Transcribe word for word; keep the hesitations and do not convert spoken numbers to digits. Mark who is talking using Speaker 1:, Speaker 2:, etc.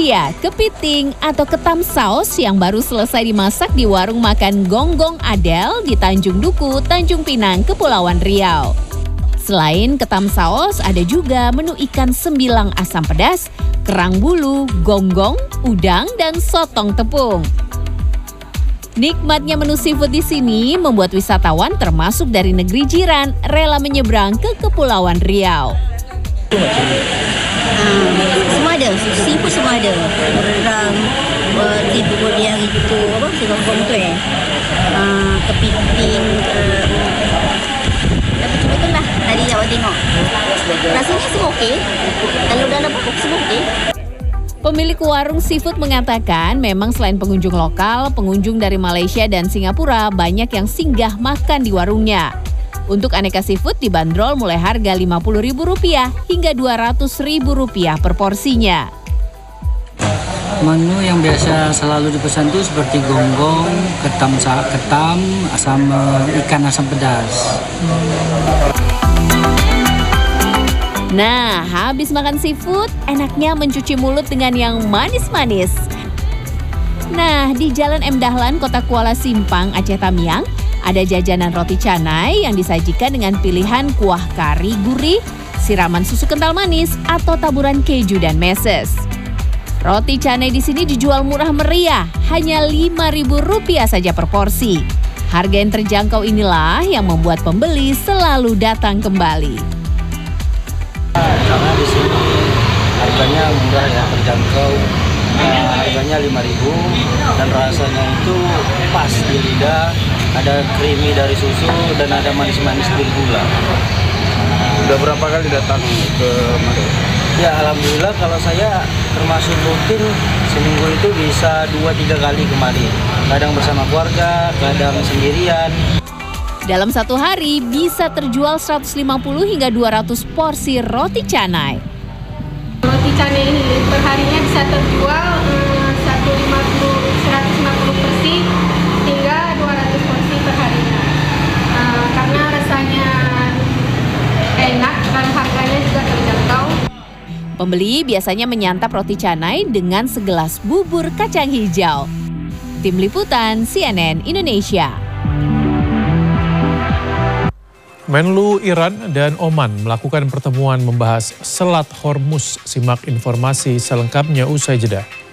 Speaker 1: Ini dia kepiting atau ketam saus yang baru selesai dimasak di warung makan Gonggong Adel di Tanjung Duku, Tanjung Pinang, Kepulauan Riau. Selain ketam saus, ada juga menu ikan sembilang asam pedas, kerang bulu, gonggong, udang, dan sotong tepung. Nikmatnya menu seafood di sini membuat wisatawan termasuk dari negeri jiran rela menyeberang ke Kepulauan Riau.
Speaker 2: Hmm, semua ada, seafood semua ada. Rendang, seafood yang itu apa, si gonggong tu eh. Uh, kepiting, uh, betul-betul lah tadi awak tengok. Rasanya semua okey. Kalau dalam pokok semua okey.
Speaker 1: Pemilik warung seafood mengatakan memang selain pengunjung lokal, pengunjung dari Malaysia dan Singapura banyak yang singgah makan di warungnya. Untuk aneka seafood dibanderol mulai harga lima puluh ribu rupiah hingga dua ratus ribu rupiah per porsinya.
Speaker 3: Menu yang biasa selalu dipesan itu seperti gonggong, ketam ketam, asam ikan asam pedas.
Speaker 1: Nah, habis makan seafood, enaknya mencuci mulut dengan yang manis-manis. Nah, di Jalan M. Dahlan, Kota Kuala Simpang, Aceh Tamiang, ada jajanan roti canai yang disajikan dengan pilihan kuah kari gurih, siraman susu kental manis, atau taburan keju dan meses. Roti canai di sini dijual murah meriah, hanya lima ribu rupiah saja per porsi. Harga yang terjangkau inilah yang membuat pembeli selalu datang kembali.
Speaker 4: Karena di sini harganya murah ya, terjangkau. Nah, harganya lima ribu dan rasanya itu pas di lidah, ada creamy dari susu dan ada manis-manis dari gula.
Speaker 5: Udah berapa kali datang ke Mado?
Speaker 4: Ya alhamdulillah kalau saya termasuk rutin seminggu itu bisa dua tiga kali kemari. Kadang bersama keluarga, kadang sendirian.
Speaker 1: Dalam satu hari bisa terjual seratus lima puluh hingga dua ratus porsi roti canai.
Speaker 6: Roti canai ini perharinya bisa terjual eh, seratus lima puluh porsi hingga dua ratus porsi per harinya. Eh, karena rasanya enak dan harganya juga terjangkau.
Speaker 1: Pembeli biasanya menyantap roti canai dengan segelas bubur kacang hijau. Tim Liputan C N N Indonesia.
Speaker 7: Menlu Iran dan Oman melakukan pertemuan membahas Selat Hormuz. Simak informasi selengkapnya usai jeda.